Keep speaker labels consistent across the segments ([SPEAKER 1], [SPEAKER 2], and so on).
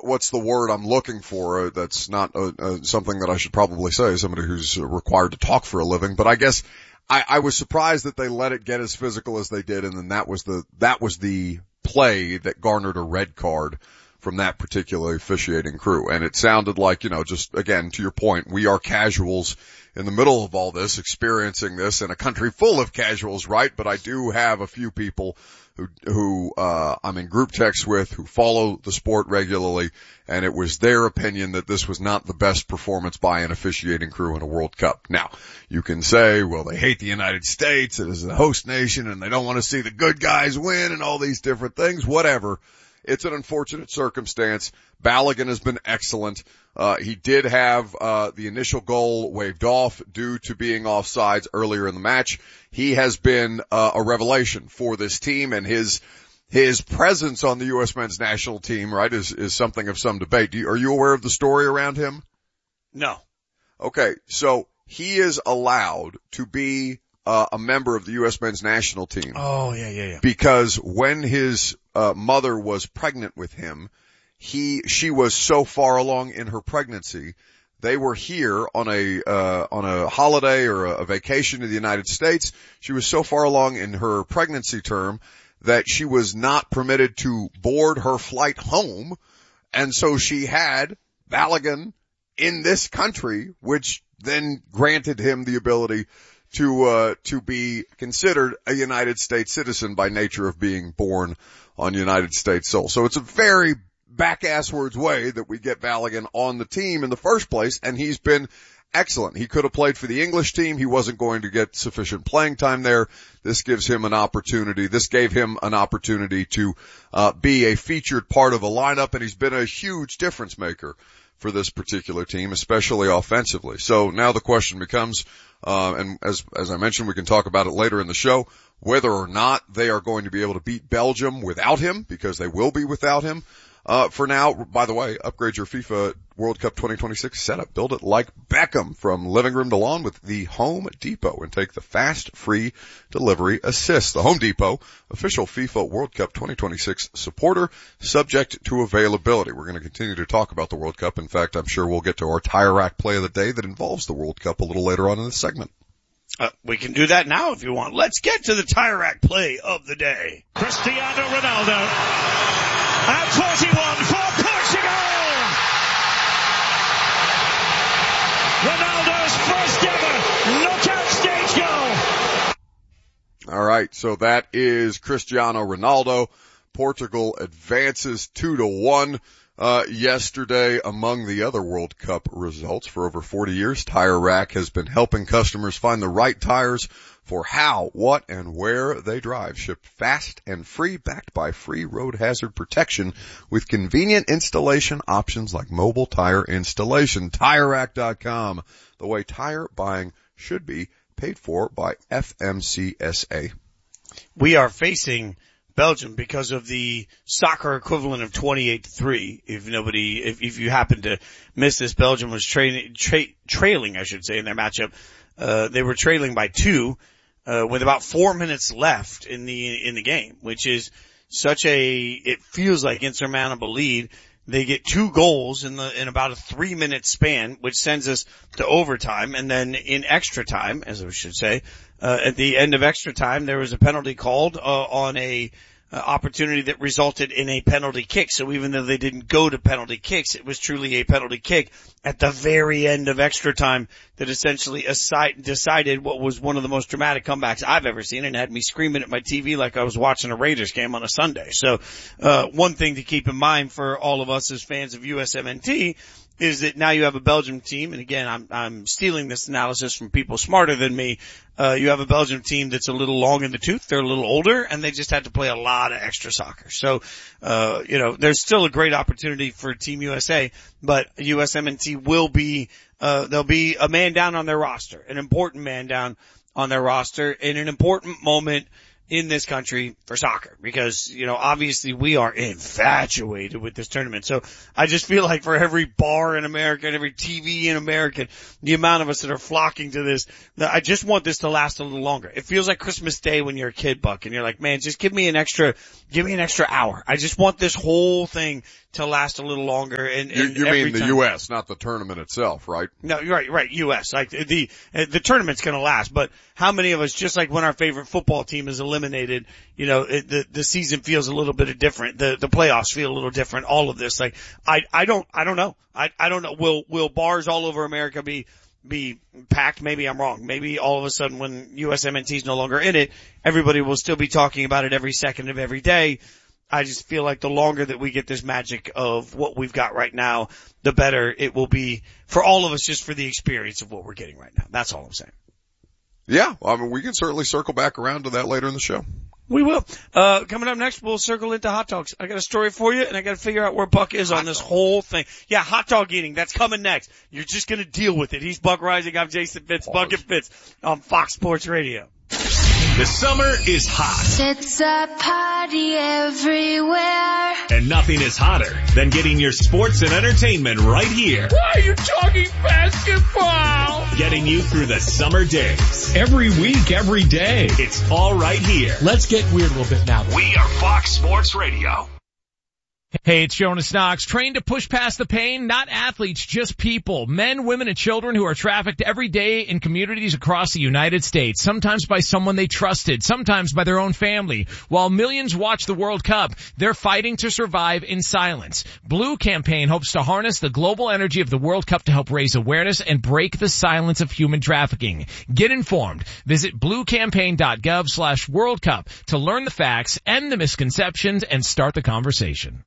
[SPEAKER 1] what's the word I'm looking for? That's not something that I should probably say as somebody who's required to talk for a living, but I guess I was surprised that they let it get as physical as they did, and then that was the play that garnered a red card from that particular officiating crew. And it sounded like, just again, to your point, we are casuals in the middle of all this, experiencing this in a country full of casuals, right? But I do have a few people who I'm in group texts with who follow the sport regularly, and it was their opinion that this was not the best performance by an officiating crew in a World Cup. Now, you can say, well, they hate the United States, it is a host nation, and they don't want to see the good guys win and all these different things, whatever. It's an unfortunate circumstance. Balogun has been excellent. He did have the initial goal waved off due to being offsides earlier in the match. He has been a revelation for this team, and his presence on the U.S. men's national team, right, is something of some debate. Are you aware of the story around him?
[SPEAKER 2] No.
[SPEAKER 1] Okay, so he is allowed to be a member of the U.S. men's national team.
[SPEAKER 2] Oh, yeah.
[SPEAKER 1] Because when his mother was pregnant with him, she was so far along in her pregnancy, they were here on a holiday or a vacation to the United States. She was so far along in her pregnancy term that she was not permitted to board her flight home, and so she had Balogun in this country, which then granted him the ability to be considered a United States citizen by nature of being born on United States soil. So it's a very back-asswards way that we get Balogun on the team in the first place, and he's been excellent. He could have played for the English team. He wasn't going to get sufficient playing time there. This gives him an opportunity. This gave him an opportunity to be a featured part of a lineup, and he's been a huge difference maker for this particular team, especially offensively. So now the question becomes, and as I mentioned, we can talk about it later in the show, whether or not they are going to be able to beat Belgium without him, because they will be without him. For now, by the way, upgrade your FIFA World Cup 2026 setup. Build it like Beckham from living room to lawn with the Home Depot and take the fast, free delivery assist. The Home Depot, official FIFA World Cup 2026 supporter, subject to availability. We're going to continue to talk about the World Cup. In fact, I'm sure we'll get to our tire rack play of the day that involves the World Cup a little later on in this segment.
[SPEAKER 2] We can do that now if you want. Let's get to the tire rack play of the day.
[SPEAKER 3] Cristiano Ronaldo. At 41 for Portugal! Ronaldo's first ever knockout stage goal!
[SPEAKER 1] All right, so that is Cristiano Ronaldo. Portugal advances 2-1. Yesterday, among the other World Cup results, for over 40 years, Tire Rack has been helping customers find the right tires for how, what, and where they drive. Shipped fast and free, backed by free road hazard protection with convenient installation options like mobile tire installation. TireRack.com, the way tire buying should be, paid for by FMCSA.
[SPEAKER 2] We are facing Belgium because of the soccer equivalent of 28-3. If you happen to miss this, Belgium was trailing, I should say, in their matchup. They were trailing by 2, with about 4 minutes left in the game, which is it feels like insurmountable lead. They get 2 goals in about a 3-minute span, which sends us to overtime, and then in extra time, as I should say, at the end of extra time, there was a penalty called on a opportunity that resulted in a penalty kick. So even though they didn't go to penalty kicks, it was truly a penalty kick at the very end of extra time that essentially decided what was one of the most dramatic comebacks I've ever seen, and had me screaming at my TV like I was watching a Raiders game on a Sunday. So one thing to keep in mind for all of us as fans of USMNT is that now you have a Belgium team, and again, I'm stealing this analysis from people smarter than me. You have a Belgium team that's a little long in the tooth. They're a little older, and they just had to play a lot of extra soccer. So, there's still a great opportunity for Team USA, but USMNT will be, there'll be a man down on their roster, an important man down on their roster in an important moment in this country for soccer, because, obviously we are infatuated with this tournament. So I just feel like for every bar in America and every TV in America, the amount of us that are flocking to this, I just want this to last a little longer. It feels like Christmas Day when you're a kid, Buck, and you're like, man, just give me an extra hour. I just want this whole thing to last a little longer. And
[SPEAKER 1] you mean the U.S., not the tournament itself, right?
[SPEAKER 2] No, right, U.S. Like the tournament's gonna last, but how many of us, just like when our favorite football team is eliminated, the season feels a little bit different. The playoffs feel a little different. All of this, like, I don't know. I don't know. Will bars all over America be packed? Maybe I'm wrong. Maybe all of a sudden when USMNT is no longer in it, everybody will still be talking about it every second of every day. I just feel like the longer that we get this magic of what we've got right now, the better it will be for all of us, just for the experience of what we're getting right now. That's all I'm saying.
[SPEAKER 1] Yeah, I mean, we can certainly circle back around to that later in the show.
[SPEAKER 2] We will. Coming up next, we'll circle into hot dogs. I got a story for you, and I got to figure out where Buck is on this whole thing. Yeah, hot dog eating. That's coming next. You're just going to deal with it. He's Buck Reising. I'm Jason Fitz. Buck and Fitz on Fox Sports Radio.
[SPEAKER 4] The summer is hot.
[SPEAKER 5] It's a party everywhere.
[SPEAKER 4] And nothing is hotter than getting your sports and entertainment right here.
[SPEAKER 3] Why are you talking basketball?
[SPEAKER 4] Getting you through the summer days.
[SPEAKER 6] Every week, every day.
[SPEAKER 4] It's all right here.
[SPEAKER 6] Let's get weird a little bit now.
[SPEAKER 4] We are Fox Sports Radio.
[SPEAKER 6] Hey, it's Jonas Knox, trained to push past the pain, not athletes, just people, men, women, and children who are trafficked every day in communities across the United States, sometimes by someone they trusted, sometimes by their own family. While millions watch the World Cup, they're fighting to survive in silence. Blue Campaign hopes to harness the global energy of the World Cup to help raise awareness and break the silence of human trafficking. Get informed. Visit bluecampaign.gov/World Cup to learn the facts, end the misconceptions, and start the conversation.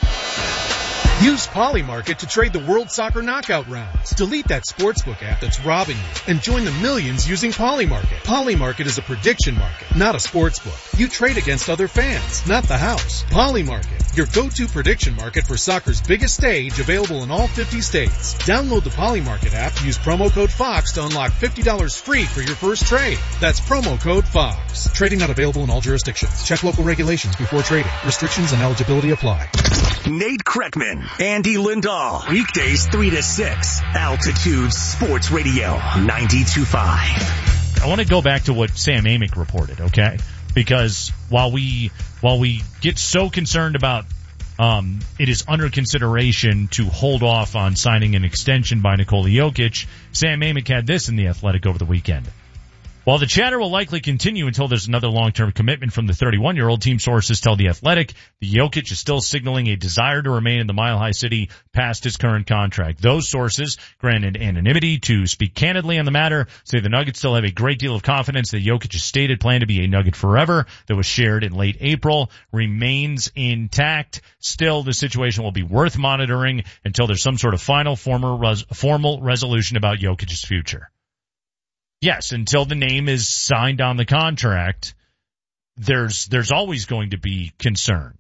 [SPEAKER 7] Use Polymarket to trade the World Soccer Knockout rounds. Delete that sportsbook app that's robbing you and join the millions using Polymarket. Polymarket is a prediction market, not a sportsbook. You trade against other fans, not the house. Polymarket, your go-to prediction market for soccer's biggest stage, available in all 50 states. Download the Polymarket app, use promo code FOX to unlock $50 free for your first trade. That's promo code FOX. Trading not available in all jurisdictions. Check local regulations before trading. Restrictions and eligibility apply.
[SPEAKER 4] Nate Kreckman, Andy Lindahl, weekdays 3 to 6, Altitude Sports Radio 92.5.
[SPEAKER 8] I want to go back to what Sam Amick reported, okay? Because while we get so concerned about it is under consideration to hold off on signing an extension by Nikola Jokic, Sam Amick had this in The Athletic over the weekend. While the chatter will likely continue until there's another long-term commitment from the 31-year-old, team sources tell The Athletic the Jokic is still signaling a desire to remain in the Mile High City past his current contract. Those sources, granted anonymity to speak candidly on the matter, say the Nuggets still have a great deal of confidence that Jokic's stated plan to be a Nugget forever that was shared in late April remains intact. Still, the situation will be worth monitoring until there's some sort of final formal resolution about Jokic's future. Yes, until the name is signed on the contract, there's always going to be concern.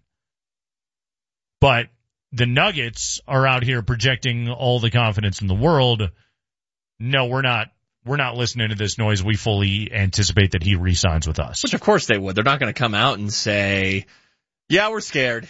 [SPEAKER 8] But the Nuggets are out here projecting all the confidence in the world. No, we're not listening to this noise. We fully anticipate that he re-signs with us.
[SPEAKER 9] Which of course they would. They're not going to come out and say, yeah, we're scared.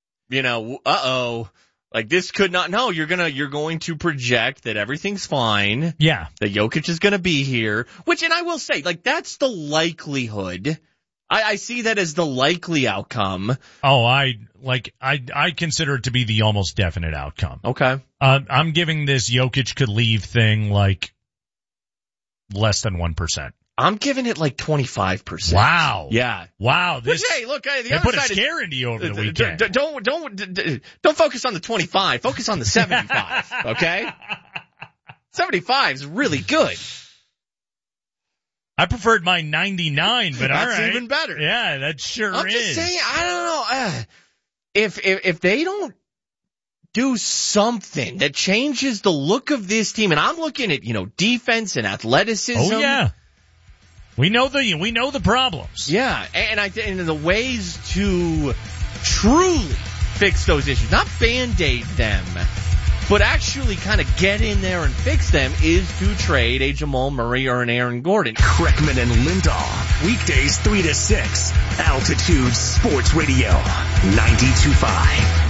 [SPEAKER 9] Like this could not, no, you're going to project that everything's fine.
[SPEAKER 8] Yeah.
[SPEAKER 9] That Jokic is going to be here, and I will say, like, that's the likelihood. I see that as the likely outcome.
[SPEAKER 8] Oh, I consider it to be the almost definite outcome.
[SPEAKER 9] Okay.
[SPEAKER 8] I'm giving this Jokic could leave thing like less than 1%.
[SPEAKER 9] I'm giving it like 25%.
[SPEAKER 8] Wow.
[SPEAKER 9] Yeah.
[SPEAKER 8] Wow.
[SPEAKER 9] Hey, look, the
[SPEAKER 8] they
[SPEAKER 9] other
[SPEAKER 8] put a
[SPEAKER 9] side
[SPEAKER 8] scare into you over the weekend.
[SPEAKER 9] Don't focus on the 25. Focus on the 75. Okay? 75 is really good.
[SPEAKER 8] I preferred my 99, but all right.
[SPEAKER 9] That's even better.
[SPEAKER 8] Yeah, that sure is.
[SPEAKER 9] I'm just saying, I don't know. If they don't do something that changes the look of this team, and I'm looking at, defense and athleticism.
[SPEAKER 8] Oh, yeah. We know the problems.
[SPEAKER 9] Yeah, and the ways to truly fix those issues, not Band-Aid them, but actually kind of get in there and fix them, is to trade a Jamal Murray or an Aaron Gordon.
[SPEAKER 4] Kreckman and Lindahl, weekdays 3 to 6, Altitude Sports Radio 92.5.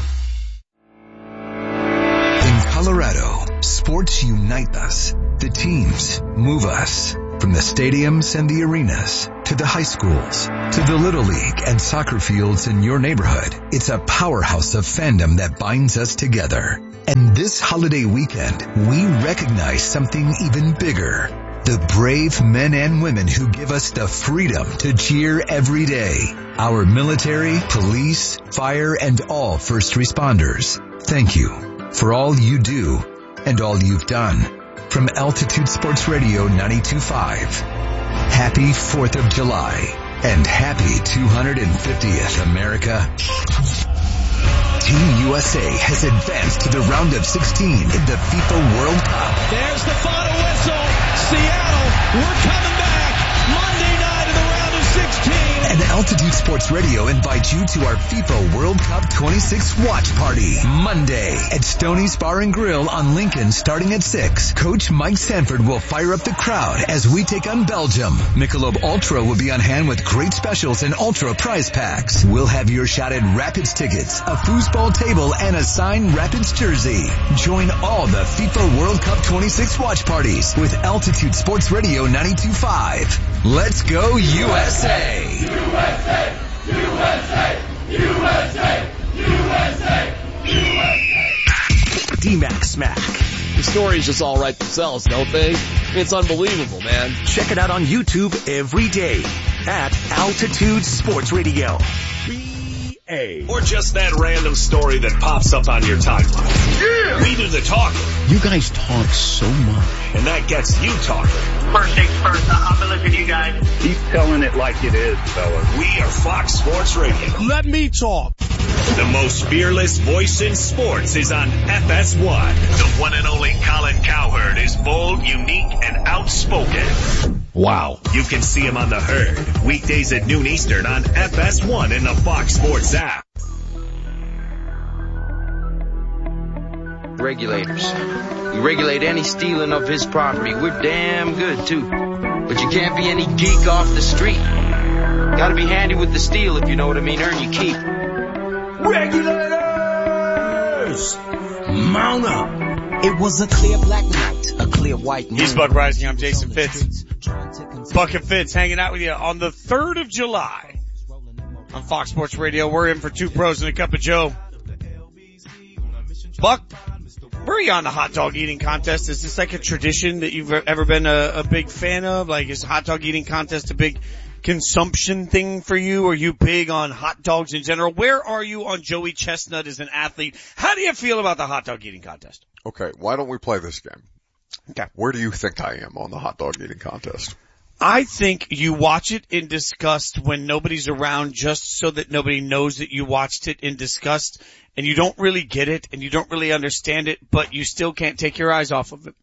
[SPEAKER 4] In Colorado, sports unite us. The teams move us.
[SPEAKER 10] From the stadiums and the arenas, to the high schools, to the Little League and soccer fields in your neighborhood, it's a powerhouse of fandom that binds us together. And this holiday weekend, we recognize something even bigger. The brave men and women who give us the freedom to cheer every day. Our military, police, fire, and all first responders. Thank you for all you do and all you've done. From Altitude Sports Radio 92.5, happy 4th of July and happy 250th, America. Team USA has advanced to the round of 16 in the FIFA World Cup.
[SPEAKER 3] There's the final whistle. Seattle, we're coming back. Monday night in the round of 16.
[SPEAKER 10] And Altitude Sports Radio invites you to our FIFA World Cup 26 watch party. Monday at Stoney's Bar and Grill on Lincoln starting at 6. Coach Mike Sanford will fire up the crowd as we take on Belgium. Michelob Ultra will be on hand with great specials and Ultra prize packs. We'll have your shot at Rapids tickets, a foosball table, and a signed Rapids jersey. Join all the FIFA World Cup 26 watch parties with Altitude Sports Radio 92.5. Let's go USA!
[SPEAKER 3] USA! USA! USA! USA! USA!
[SPEAKER 4] D-Mac Smack.
[SPEAKER 11] The stories just all write themselves, don't they? It's unbelievable, man.
[SPEAKER 4] Check it out on YouTube every day at Altitude Sports Radio.
[SPEAKER 12] Or just that random story that pops up on your timeline. Yeah! We do the talking.
[SPEAKER 13] You guys talk so much.
[SPEAKER 12] And that gets you talking.
[SPEAKER 14] First things first, I've been listening to you guys.
[SPEAKER 15] Keep telling it like it is, fellas.
[SPEAKER 12] We are Fox Sports Radio.
[SPEAKER 3] Let me talk.
[SPEAKER 12] The most fearless voice in sports is on FS1. The one and only Colin Cowherd is bold, unique, and outspoken.
[SPEAKER 13] Wow.
[SPEAKER 12] You can see him on The Herd, weekdays at noon Eastern on FS1 and the Fox Sports app.
[SPEAKER 16] Regulators. We regulate any stealing of his property. We're damn good, too. But you can't be any geek off the street. Gotta be handy with the steel, if you know what I mean. Earn your keep.
[SPEAKER 3] Regulators!
[SPEAKER 16] Mount up. It was a clear black night, a clear white moon.
[SPEAKER 2] He's Buck Rising. I'm Jason Fitz. Buck and Fitz hanging out with you on the 3rd of July on Fox Sports Radio. We're in for two pros and a cup of Joe. Buck, where are you on the hot dog eating contest? Is this like a tradition that you've ever been a big fan of? Like, is hot dog eating contest a big consumption thing for you? Are you big on hot dogs in general? Where are you on Joey Chestnut as an athlete? How do you feel about the hot dog eating contest?
[SPEAKER 1] Okay, why don't we play this game?
[SPEAKER 2] Okay.
[SPEAKER 1] Where do you think I am on the hot dog eating contest?
[SPEAKER 2] I think you watch it in disgust when nobody's around, just so that nobody knows that you watched it in disgust, and you don't really get it and you don't really understand it, but you still can't take your eyes off of it.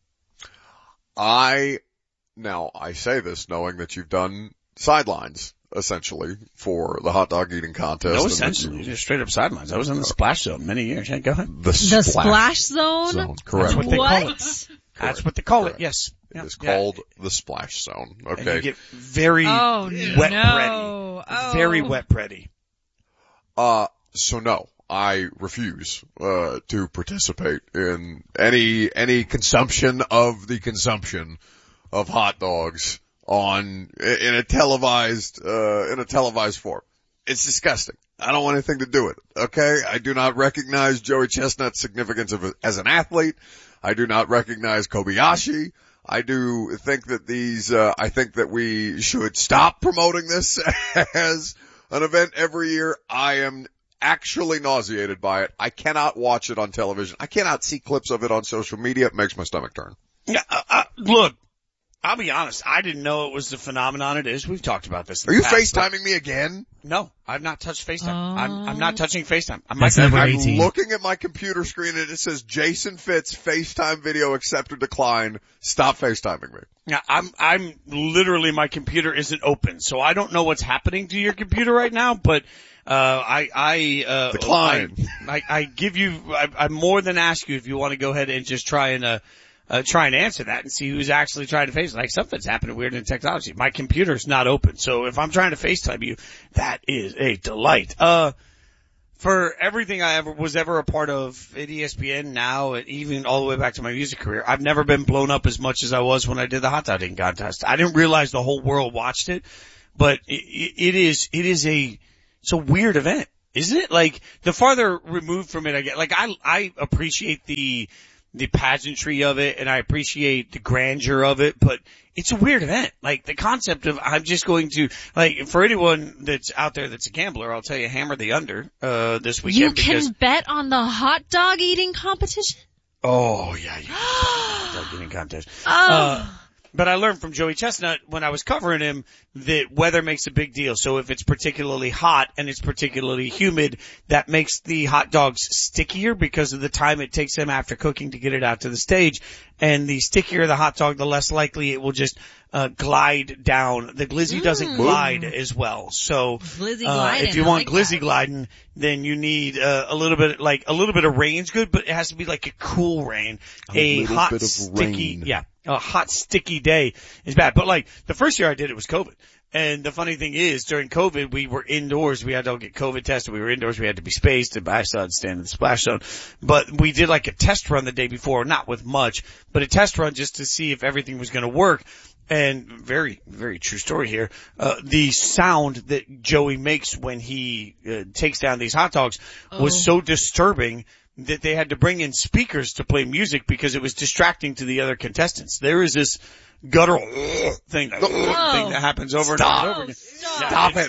[SPEAKER 1] Now I say this knowing that you've done sidelines essentially for the hot dog eating contest.
[SPEAKER 2] No, essentially, just straight up sidelines. I was in the splash zone many years. Yeah, go ahead.
[SPEAKER 1] The
[SPEAKER 17] splash zone?
[SPEAKER 1] Correct.
[SPEAKER 2] That's what they call it. That's what they call it. Yes.
[SPEAKER 1] It is called the splash zone. Okay.
[SPEAKER 2] And you get very wet pretty. Very wet pretty.
[SPEAKER 1] So no, I refuse, to participate in any consumption of hot dogs in a televised form. It's disgusting. I don't want anything to do with it. Okay. I do not recognize Joey Chestnut's significance as an athlete. I do not recognize Kobayashi. I do think that I think that we should stop promoting this as an event every year. I am actually nauseated by it. I cannot watch it on television. I cannot see clips of it on social media. It makes my stomach turn.
[SPEAKER 2] Yeah, look, I'll be honest. I didn't know it was the phenomenon it is. We've talked about this.
[SPEAKER 1] Are you FaceTiming me again?
[SPEAKER 2] No, I've not touched FaceTime. I'm not touching FaceTime. I'm
[SPEAKER 1] looking at my computer screen and it says Jason Fitz FaceTime video accept or decline. Stop FaceTiming me.
[SPEAKER 2] Yeah, I'm literally, my computer isn't open, so I don't know what's happening to your computer right now, but
[SPEAKER 1] decline.
[SPEAKER 2] I give you, I more than ask you if you want to go ahead and just try and answer that and see who's actually trying to FaceTime. Like, something's happening weird in technology. My computer's not open, so if I'm trying to FaceTime you, that is a delight. for everything I was ever a part of at ESPN now, and even all the way back to my music career, I've never been blown up as much as I was when I did the hot dog eating contest. I didn't realize the whole world watched it, but it's a weird event, isn't it? Like, the farther removed from it I get, like, I appreciate the pageantry of it, and I appreciate the grandeur of it, but it's a weird event. Like, the concept of, I'm just going to, like, for anyone that's out there that's a gambler, I'll tell you, hammer the under, this weekend.
[SPEAKER 17] You can bet on the hot dog eating competition?
[SPEAKER 2] Oh, yeah, you can bet on the hot dog eating contest. But I learned from Joey Chestnut when I was covering him that weather makes a big deal. So if it's particularly hot and it's particularly humid, that makes the hot dogs stickier because of the time it takes them after cooking to get it out to the stage. And the stickier the hot dog, the less likely it will just glide down. The glizzy doesn't glide as well. So if you want glizzy gliding, then you need a little bit of rain's good, but it has to be like a cool rain. A hot, sticky, a hot, sticky day is bad. But like, the first year I did it was COVID. And the funny thing is, during COVID, we were indoors. We had to get COVID tested. We were indoors. We had to be spaced, and I still had to stand in the splash zone. But we did like a test run the day before, not with much, but a test run just to see if everything was going to work. And very, very true story here. The sound that Joey makes when he takes down these hot dogs was so disturbing that they had to bring in speakers to play music because it was distracting to the other contestants. There is this guttural thing that happens over and over again.
[SPEAKER 1] Stop it.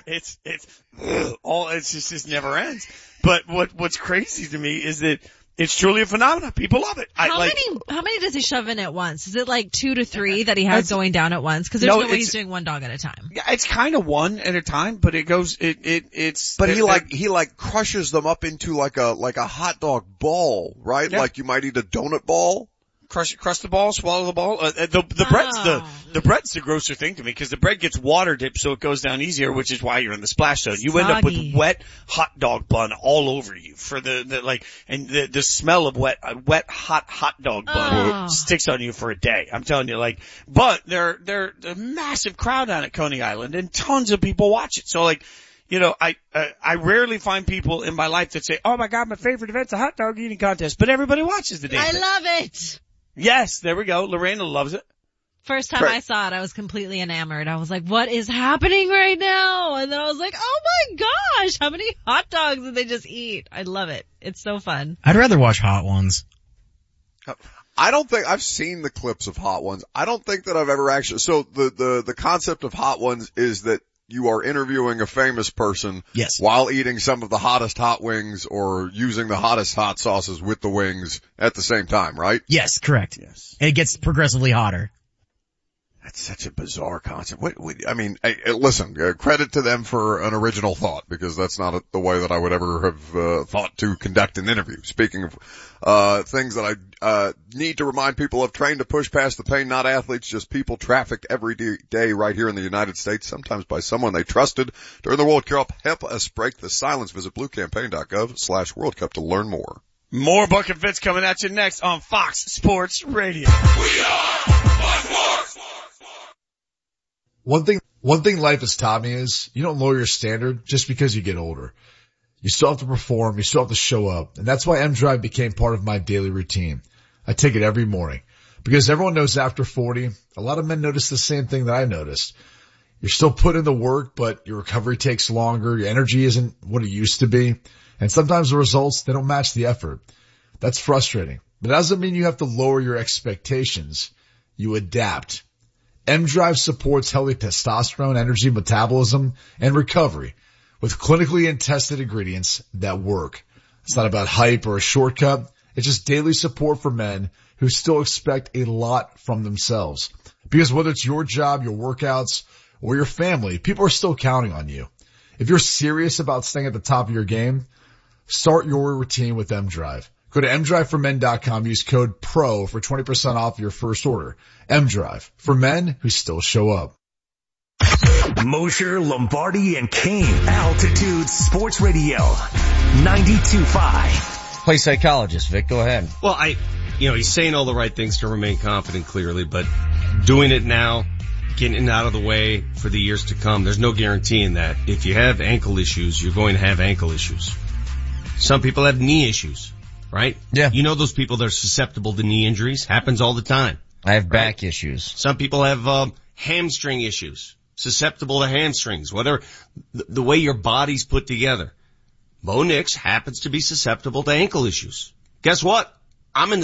[SPEAKER 2] It just never ends. But what's crazy to me is that it's truly a phenomenon. People love it.
[SPEAKER 17] How many does he shove in at once? Is it like 2 to 3 that he has going down at once? Because there's no way he's doing one dog at a time.
[SPEAKER 2] Yeah, it's kind of one at a time, but it goes,
[SPEAKER 1] But he crushes them up into like a hot dog ball, right? Yeah. Like you might eat a donut ball.
[SPEAKER 2] Crush the ball, swallow the ball. The bread's the grosser thing to me because the bread gets water dipped so it goes down easier, which is why you're in the splash zone. You end up with wet hot dog bun all over you for the smell of wet hot dog bun sticks on you for a day. I'm telling you, but they're a massive crowd down at Coney Island and tons of people watch it. So I rarely find people in my life that say, "Oh my God, my favorite event's a hot dog eating contest," but everybody watches the damn thing.
[SPEAKER 17] I love it.
[SPEAKER 2] Yes, there we go. Lorena loves it.
[SPEAKER 17] First time I saw it, I was completely enamored. I was like, what is happening right now? And then I was like, oh my gosh, how many hot dogs did they just eat? I love it. It's so fun.
[SPEAKER 18] I'd rather watch Hot Ones.
[SPEAKER 1] I don't think I've seen the clips of Hot Ones. I don't think that I've ever actually, so the concept of Hot Ones is that you are interviewing a famous person while eating some of the hottest hot wings or using the hottest hot sauces with the wings at the same time, right?
[SPEAKER 18] Yes, correct. Yes. And it gets progressively hotter.
[SPEAKER 1] That's such a bizarre concept. Listen, credit to them for an original thought because that's not the way that I would ever have thought to conduct an interview. Speaking of things that I need to remind people of, trained to push past the pain, not athletes, just people trafficked every day right here in the United States, sometimes by someone they trusted. During the World Cup, help us break the silence. Visit bluecampaign.gov/World Cup to learn more.
[SPEAKER 2] More Bucket Fits coming at you next on Fox Sports Radio.
[SPEAKER 19] We are Fox Sports. One thing life has taught me is you don't lower your standard just because you get older. You still have to perform. You still have to show up. And that's why M-Drive became part of my daily routine. I take it every morning because everyone knows after 40, a lot of men notice the same thing that I noticed. You're still putting in the work, but your recovery takes longer. Your energy isn't what it used to be. And sometimes the results, they don't match the effort. That's frustrating, but it doesn't mean you have to lower your expectations. You adapt. M-Drive supports healthy testosterone, energy, metabolism, and recovery with clinically and tested ingredients that work. It's not about hype or a shortcut. It's just daily support for men who still expect a lot from themselves. Because whether it's your job, your workouts, or your family, people are still counting on you. If you're serious about staying at the top of your game, start your routine with M-Drive. Go to mdriveformen.com. Use code PRO for 20% off your first order. M-Drive, for men who still show up.
[SPEAKER 4] Mosher, Lombardi, and Kane. Altitude Sports Radio. 92.5.
[SPEAKER 20] Play psychologist, Vic. Go ahead.
[SPEAKER 21] Well, he's saying all the right things to remain confident, clearly, but doing it now, getting it out of the way for the years to come, there's no guaranteeing that. If you have ankle issues, you're going to have ankle issues. Some people have knee issues, right?
[SPEAKER 20] Yeah.
[SPEAKER 21] You know those people that are susceptible to knee injuries. Happens all the time.
[SPEAKER 20] I have back issues.
[SPEAKER 21] Some people have hamstring issues, susceptible to hamstrings, whatever, the way your body's put together. Bo Nix happens to be susceptible to ankle issues. Guess what? I'm in the